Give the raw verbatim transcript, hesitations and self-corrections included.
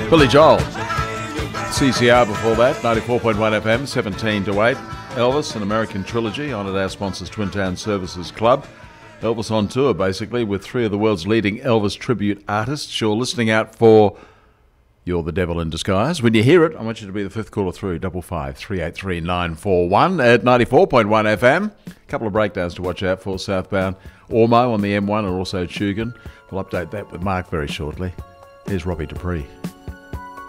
Billy Joel. C C R before that, ninety-four point one F M, seventeen to eight. Elvis, an American trilogy, on at our sponsors Twin Town Services Club. Elvis on tour, basically, with three of the world's leading Elvis tribute artists. You're listening out for You're the Devil in Disguise. When you hear it, I want you to be the fifth caller through, double five three eight three nine four one at ninety-four point one F M. A couple of breakdowns to watch out for southbound. Ormo on the M one and also Tugun. We'll update that with Mark very shortly. Here's Robbie Dupree.